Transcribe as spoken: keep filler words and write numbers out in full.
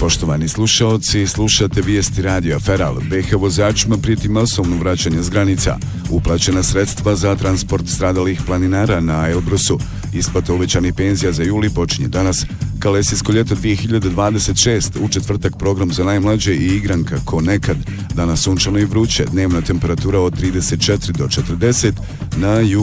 Poštovani slušaoci, slušate vijesti radija Feral. B H vozačima prijeti masovno vraćanje s granica. Uplaćena sredstva za transport stradalih planinara na Elbrusu. Isplata uvećanih penzija za juli počinje danas. Kalesijsko ljeto dvije hiljade dvadeset šest, u četvrtak program za najmlađe i igranka ko nekad. Danas sunčano i vruće, dnevna temperatura od trideset četiri do četrdeset, na jugu